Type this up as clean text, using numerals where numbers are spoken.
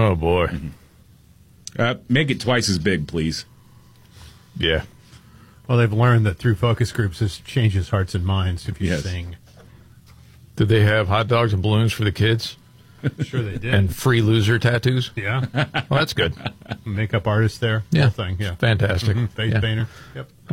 Oh, boy. Make it twice as big, please. Yeah. Well, they've learned that through focus groups, this changes hearts and minds if you sing. Did they have hot dogs and balloons for the kids? Sure they did. And free loser tattoos? Yeah. Well, that's good. Makeup artist there. Yeah. Whole thing. Yeah. Fantastic. Face painter. Yep.